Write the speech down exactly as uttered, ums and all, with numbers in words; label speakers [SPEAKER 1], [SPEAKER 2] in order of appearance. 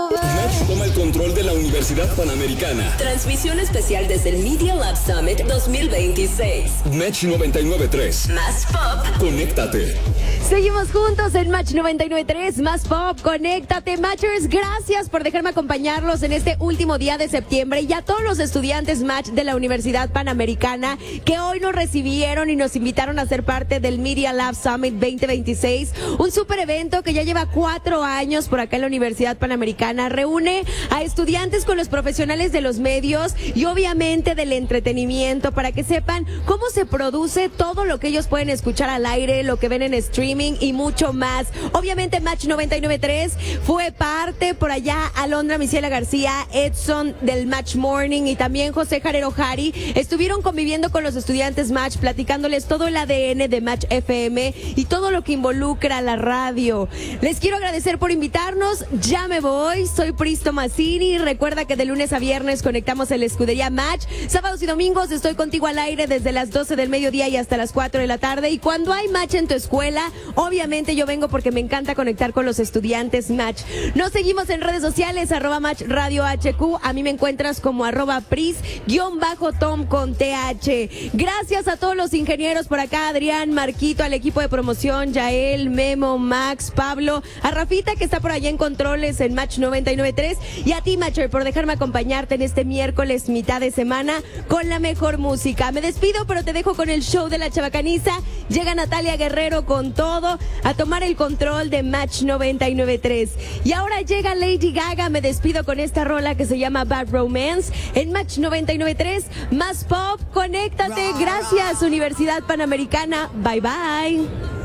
[SPEAKER 1] Love.
[SPEAKER 2] Match toma el control de la Universidad Panamericana.
[SPEAKER 3] Transmisión especial desde el Media Lab Summit dos mil veintiséis.
[SPEAKER 2] Match noventa y nueve punto tres.
[SPEAKER 3] Más pop.
[SPEAKER 2] Conéctate.
[SPEAKER 1] Seguimos juntos en Match noventa y nueve punto tres, más pop, conéctate, Matchers. Gracias por dejarme acompañarlos en este último día de septiembre y a todos los estudiantes Match de la Universidad Panamericana que hoy nos recibieron y nos invitaron a ser parte del Media Lab Summit veinte veintiséis, un super evento que ya lleva cuatro años por acá en la Universidad Panamericana. Reúne a estudiantes con los profesionales de los medios y obviamente del entretenimiento para que sepan cómo se produce todo lo que ellos pueden escuchar al aire, lo que ven en streaming y mucho más. Obviamente Match noventa y nueve punto tres fue parte por allá Alondra Miciela García, Edson del Match Morning y también José Jarero Jari estuvieron conviviendo con los estudiantes Match, platicándoles todo el A D N de Match F M y todo lo que involucra la radio. Les quiero agradecer por invitarnos. Ya me voy, soy Pristo Mazzini. Recuerda que de lunes a viernes conectamos en la escudería Match. Sábados y domingos estoy contigo al aire desde las doce del mediodía y hasta las cuatro de la tarde. Y cuando hay Match en tu escuela, obviamente yo vengo porque me encanta conectar con los estudiantes Match. Nos seguimos en redes sociales, arroba Match Radio H Q. A mí me encuentras como arroba Pris, guión bajo Tom con T H. Gracias a todos los ingenieros por acá, Adrián, Marquito, al equipo de promoción, Yael, Memo, Max, Pablo, a Rafita que está por allá en controles en Match noventa y nueve punto tres y a ti, Matcher, por dejarme acompañarte en este miércoles mitad de semana con la mejor música. Me despido, pero te dejo con el show de la Chabacaniza. Llega Natalia Guerrero con todo a tomar el control de Match noventa y nueve punto tres. Y ahora llega Lady Gaga. Me despido con esta rola que se llama Bad Romance en Match noventa y nueve punto tres. Más pop, conéctate. Gracias, Universidad Panamericana. Bye bye.